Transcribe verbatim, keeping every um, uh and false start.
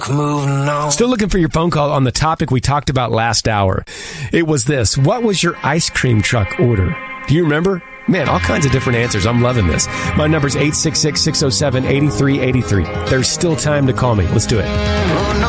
Moving on. Still looking for your phone call on the topic we talked about last hour. It was this. What was your ice cream truck order? Do you remember? Man, all kinds of different answers. I'm loving this. My number's eight six six, six oh seven, eight three eight three. There's still time to call me. Let's do it. Oh, no.